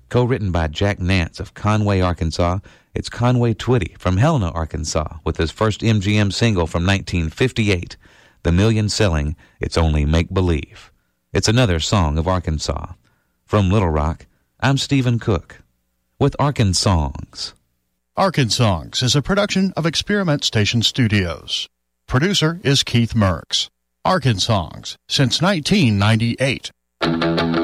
Co-written by Jack Nance of Conway, Arkansas, it's Conway Twitty from Helena, Arkansas, with his first MGM single from 1958, the million-selling It's Only Make Believe. It's another song of Arkansas. From Little Rock, I'm Stephen Cook with Arkansongs. Arkansongs is a production of Experiment Station Studios. Producer is Keith Merks. Arkansongs since 1998.